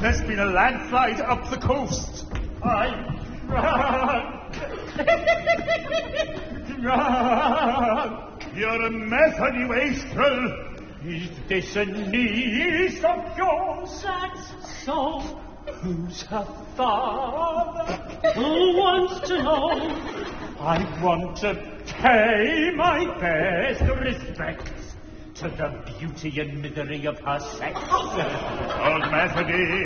There's been a landslide up the coast. I'm drunk. Drunk. You're a method, you wastrel. Is this a niece of yours? That's so. Who's her father? Who wants to know? I want to pay my best respects to the beauty and misery of her sex. Old Methody.